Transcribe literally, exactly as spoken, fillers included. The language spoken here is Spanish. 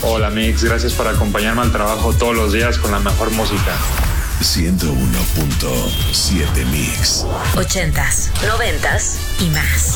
Hola Mix, gracias por acompañarme al trabajo todos los días con la mejor música. ciento uno punto siete Mix. Ochentas, noventas y más.